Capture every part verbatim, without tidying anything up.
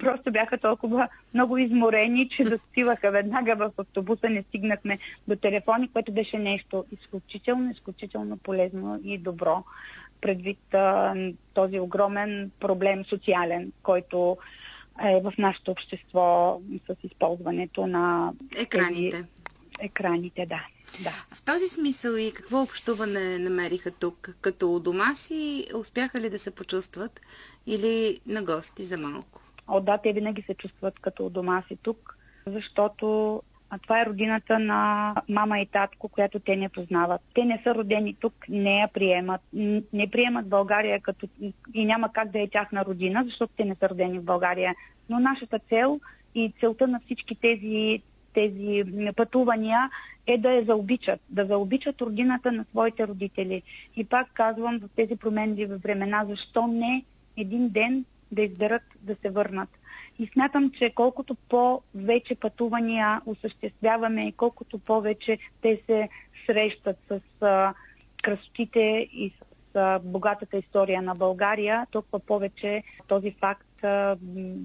просто бяха толкова много изморени, че заспиваха веднага в автобуса, не стигнахме до телефони, което беше нещо изключително, изключително полезно и добро, предвид а, този огромен проблем социален, който е в нашето общество с използването на екраните. Тези... Екраните, да. Да. В този смисъл и какво общуване намериха тук? Като у дома си успяха ли да се почувстват или на гости за малко? О, да, те винаги се чувстват като у дома си тук, защото а това е родината на мама и татко, която те не познават. Те не са родени тук, не я приемат. Не приемат България като... и няма как да е тяхна родина, защото те не са родени в България. Но нашата цел и целта на всички тези, тези пътувания е да я заобичат. Да заобичат родината на своите родители. И пак казвам, в тези променливи времена, защо не един ден да изберат да се върнат. И смятам, че колкото по-вече пътувания осъществяваме и колкото повече те се срещат с а, красотите и с а, богатата история на България, толкова повече този факт а,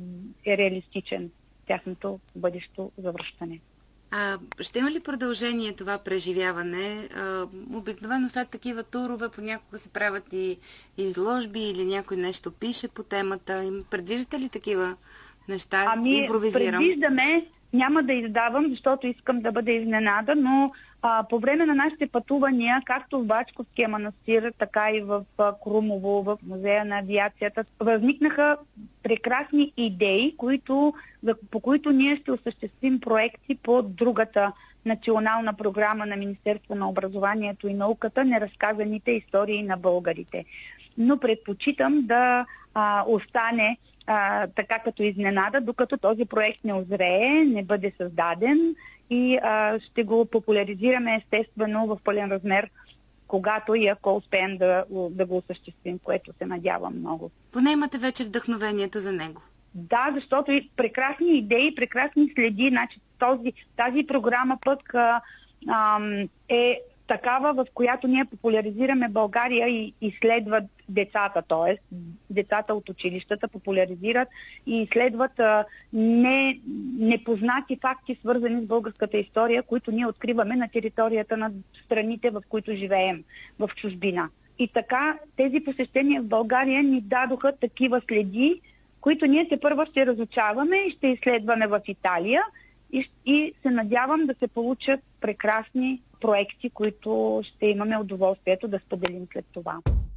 е реалистичен, тяхното бъдещо завръщане. А, ще има ли продължение това преживяване? А, обикновено след такива турове понякога се правят и изложби или някой нещо пише по темата. Предвиждате ли такива неща? Ами, импровизирам. Предвиждаме, няма да издавам, защото искам да бъда изненада, но а, по време на нашите пътувания, както в Бачковския манастир, така и в а, Крумово, в Музея на авиацията, възникнаха прекрасни идеи, които, за, по които ние ще осъществим проекти по другата национална програма на Министерство на образованието и науката, неразказаните истории на българите. Но предпочитам да а, остане А, така като изненада, докато този проект не озрее, не бъде създаден и а, ще го популяризираме естествено в пълен размер, когато и ако успеем да, да го осъществим, което се надявам много. Поне имате вече вдъхновението за него. Да, защото и прекрасни идеи, прекрасни следи, значи този, тази програма пък а, а, е такава, в която ние популяризираме България и изследват децата, т.е. децата от училищата популяризират и изследват а, не, непознати факти, свързани с българската история, които ние откриваме на територията на страните, в които живеем, в чужбина. И така тези посещения в България ни дадоха такива следи, които ние се първо ще разучаваме и ще изследваме в Италия и, и се надявам да се получат прекрасни проекти, които ще имаме удоволствието да споделим след това.